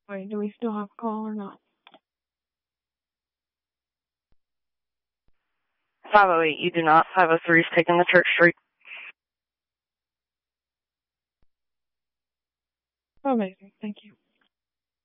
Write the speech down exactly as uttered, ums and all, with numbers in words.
Wait, do we still have a call or not? five oh eight, you do not. five oh three is taking the Church Street. Amazing, thank you.